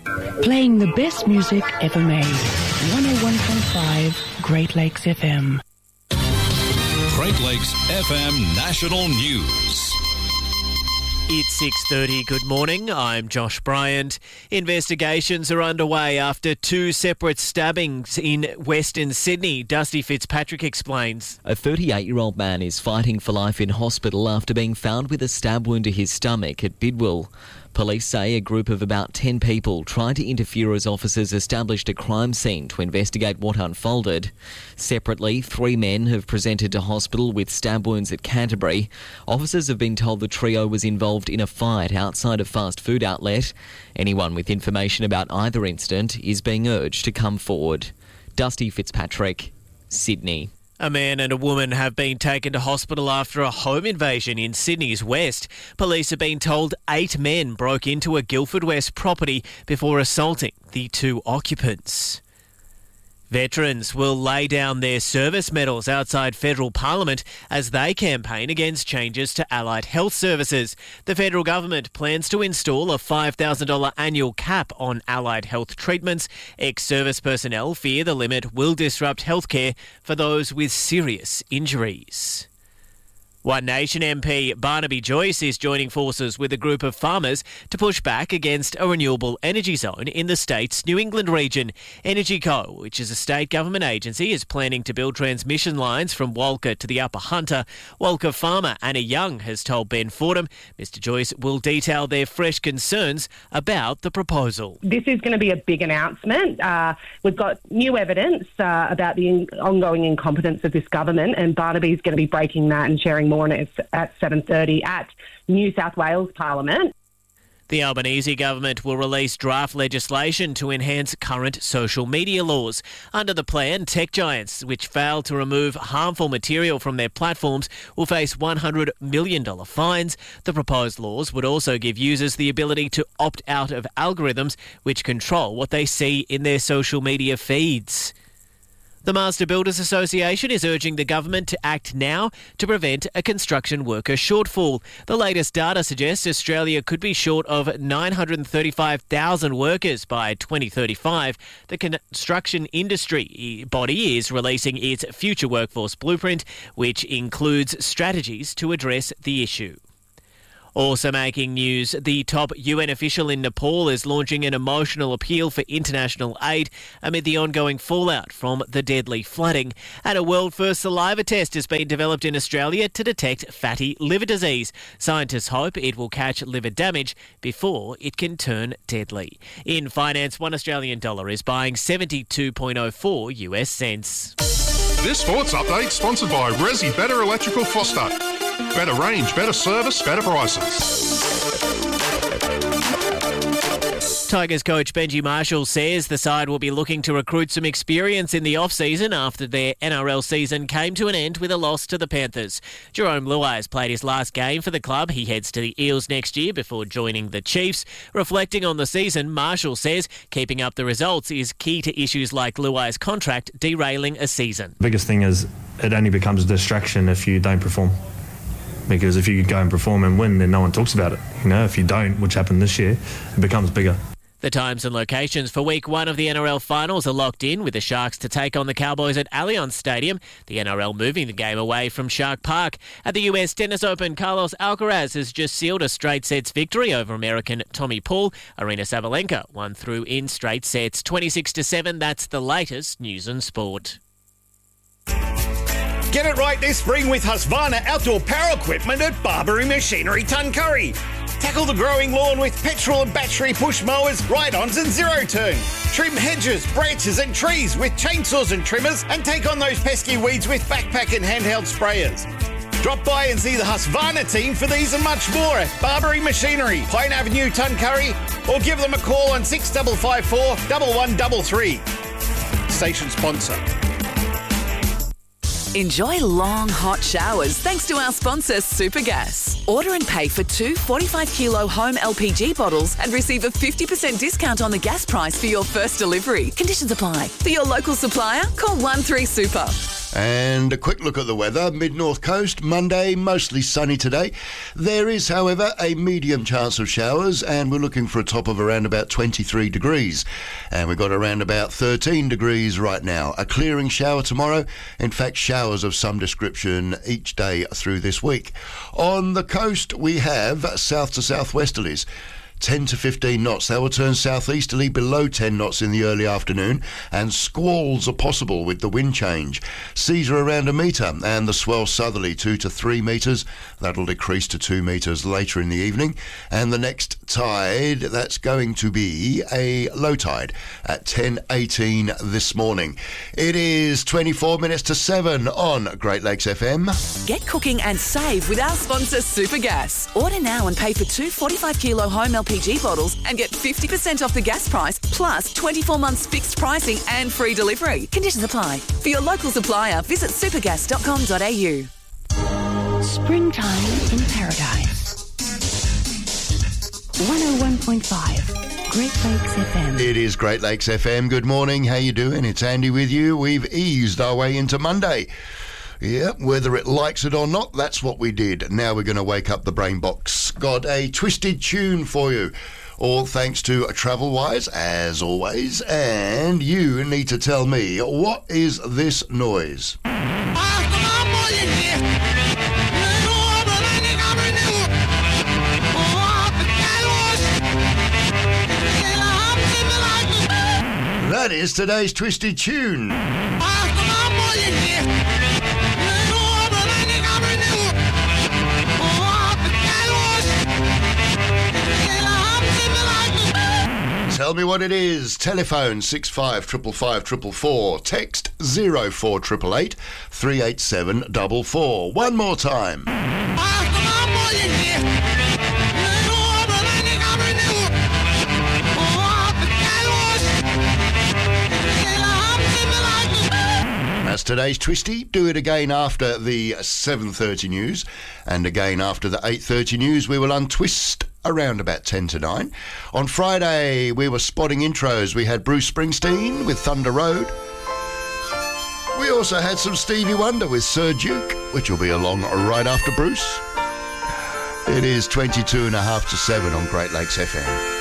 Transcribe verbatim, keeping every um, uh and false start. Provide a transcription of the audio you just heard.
Playing the best music ever made. one oh one point five Great Lakes F M. Great Lakes F M National News. It's six thirty. Good morning. I'm Josh Bryant. Investigations are underway after two separate stabbings in Western Sydney. Dusty Fitzpatrick explains. A thirty-eight-year-old man is fighting for life in hospital after being found with a stab wound to his stomach at Bidwell. Police say a group of about ten people tried to interfere as officers established a crime scene to investigate what unfolded. Separately, three men have presented to hospital with stab wounds at Canterbury. Officers have been told the trio was involved in a fight outside a fast food outlet. Anyone with information about either incident is being urged to come forward. Dusty Fitzpatrick, Sydney. A man and a woman have been taken to hospital after a home invasion in Sydney's west. Police have been told eight men broke into a Guildford West property before assaulting the two occupants. Veterans will lay down their service medals outside federal parliament as they campaign against changes to allied health services. The federal government plans to install a five thousand dollars annual cap on allied health treatments. Ex-service personnel fear the limit will disrupt healthcare for those with serious injuries. One Nation M P Barnaby Joyce is joining forces with a group of farmers to push back against a renewable energy zone in the state's New England region. Energy Co, which is a state government agency, is planning to build transmission lines from Walker to the Upper Hunter. Walker farmer Anna Young has told Ben Fordham Mister Joyce will detail their fresh concerns about the proposal. This is going to be a big announcement. Uh, we've got new evidence uh, about the in- ongoing incompetence of this government, and Barnaby's going to be breaking that and sharing more on it at seven thirty at New South Wales Parliament. The Albanese government will release draft legislation to enhance current social media laws. Under the plan, tech giants which fail to remove harmful material from their platforms will face one hundred million dollars fines. The proposed laws would also give users the ability to opt out of algorithms which control what they see in their social media feeds. The Master Builders Association is urging the government to act now to prevent a construction worker shortfall. The latest data suggests Australia could be short of nine hundred thirty-five thousand workers by twenty thirty-five. The construction industry body is releasing its future workforce blueprint, which includes strategies to address the issue. Also making news, the top U N official in Nepal is launching an emotional appeal for international aid amid the ongoing fallout from the deadly flooding. And a world-first saliva test has been developed in Australia to detect fatty liver disease. Scientists hope it will catch liver damage before it can turn deadly. In finance, one Australian dollar is buying seventy-two point oh four U S cents. This sports update sponsored by Resi Better Electrical Foster. Better range, better service, better prices. Tigers coach Benji Marshall says the side will be looking to recruit some experience in the off-season after their N R L season came to an end with a loss to the Panthers. Jerome Luai has played his last game for the club. He heads to the Eels next year before joining the Chiefs. Reflecting on the season, Marshall says keeping up the results is key to issues like Luai's contract derailing a season. The biggest thing is it only becomes a distraction if you don't perform. Because if you go and perform and win, then no one talks about it. You know, if you don't, which happened this year, it becomes bigger. The times and locations for week one of the N R L finals are locked in, with the Sharks to take on the Cowboys at Allianz Stadium. The N R L moving the game away from Shark Park. At the U S Tennis Open, Carlos Alcaraz has just sealed a straight sets victory over American Tommy Paul. Arina Sabalenka won through in straight sets, twenty-six to seven. That's the latest news and sport. Get it right this spring with Husqvarna outdoor power equipment at Barbary Machinery Tuncurry. Tackle the growing lawn with petrol and battery push mowers, ride-ons and zero-turn. Trim hedges, branches and trees with chainsaws and trimmers, and take on those pesky weeds with backpack and handheld sprayers. Drop by and see the Husqvarna team for these and much more at Barbary Machinery, Pine Avenue, Tuncurry, or give them a call on six five five four, one one three three. Station sponsor. Enjoy long, hot showers thanks to our sponsor, Supergas. Order and pay for two forty-five kilo home L P G bottles and receive a fifty percent discount on the gas price for your first delivery. Conditions apply. For your local supplier, call one three super. And a quick look at the weather. Mid-North Coast, Monday, mostly sunny today. There is, however, a medium chance of showers, and we're looking for a top of around about twenty-three degrees. And we've got around about thirteen degrees right now. A clearing shower tomorrow. In fact, showers of some description each day through this week. On the coast, we have south to southwesterlies. ten to fifteen knots. They will turn southeasterly below ten knots in the early afternoon, and squalls are possible with the wind change. Seas are around a metre, and the swell southerly two to three metres. That'll decrease to two metres later in the evening. And the next tide, that's going to be a low tide at ten eighteen this morning. It is twenty-four minutes to seven on Great Lakes F M. Get cooking and save with our sponsor Supergas. Order now and pay for two forty-five kilo home L P G bottles and get fifty percent off the gas price, plus twenty-four months fixed pricing and free delivery. Conditions apply. For your local supplier, visit supergas dot com dot a u. Springtime in Paradise. one oh one point five Great Lakes F M. It is Great Lakes F M. Good morning. How you doing? It's Andy with you. We've eased our way into Monday. Yeah, whether it likes it or not, that's what we did. Now we're going to wake up the brain box. Got a twisted tune for you. All thanks to Travelwise, as always. And you need to tell me, what is this noise? That is today's twisted tune. Tell me what it is. Telephone six five five five five four four. Text zero four eight eight eight three eight seven four four. One more time. That's today's Twisty. Do it again after the seven thirty news, and again after the eight thirty news. We will untwist around about ten to nine. On Friday, we were spotting intros. We had Bruce Springsteen with Thunder Road. We also had some Stevie Wonder with Sir Duke, which will be along right after Bruce. It is twenty-two and a half to seven on Great Lakes F M.